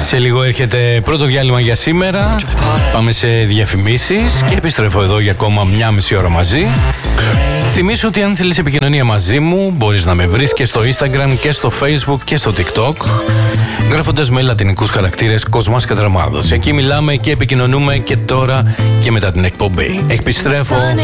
Σε λίγο έρχεται πρώτο διάλειμμα για σήμερα. Πάμε σε διαφημίσεις και επιστρέφω εδώ για ακόμα μια μισή ώρα μαζί. Θυμήσου ότι αν θέλεις επικοινωνία μαζί μου, μπορείς να με βρεις και στο Instagram και στο Facebook και στο TikTok, γράφοντας με λατινικούς χαρακτήρες Κοσμάς Κατραμάδος. Εκεί μιλάμε και επικοινωνούμε και τώρα και μετά την εκπομπή. Επιστρέφω.